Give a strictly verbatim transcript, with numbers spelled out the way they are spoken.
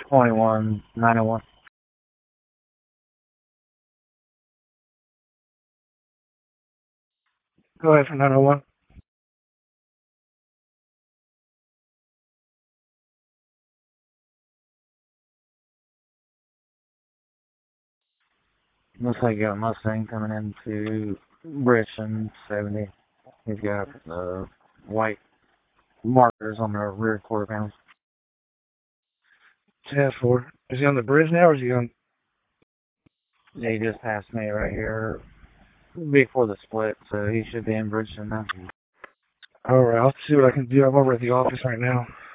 twenty-one nine oh one. Go ahead for nine oh one. Looks like you got a Mustang coming into Bridgeton seventy. He's got uh, white markers on the rear quarter panels. ten four. Is he on the bridge now, or is he on? He just passed me right here before the split, so he should be in Bridgeton now. All right, I'll see what I can do. I'm over at the office right now.